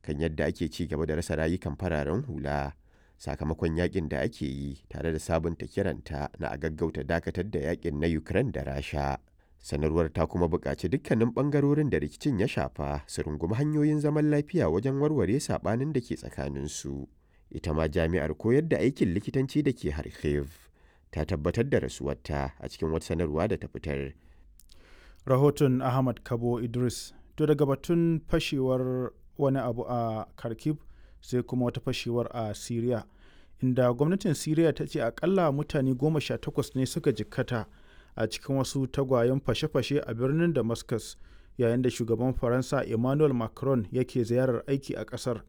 kan yadda ake ci gaba da rasa rayukan fararen hula sakamakon yakin da ake yi, tare da sabunta kiranta na a gaggauta dakatar da yakin na Ukraine da Rasha. Sanarwar ta kuma buƙaci dukkanin ɓangarorin da rikicin ya shafa su rungumi hanyoyin zaman lafiya wajen warware saɓanin da ke tsakaninsu. Ita ma jami'ar koyar da aikin likitanci da ke Kharkiv ta tabbatar da rasuwarta a cikin wata sanarwa da ta fitar. Rahoton Ahmad Kabo Idris. To daga batun fashewar wani abu a Kharkiv sai kuma wata fashewar a Syria, inda gwamnatin Syria ta ce akalla mutane 18 ne suka jikkata a cikin wasu tagwayen fashe-fashe a birnin Damascus, yayin da shugaban Faransa Emmanuel Macron yake ziyarar aiki a ƙasar.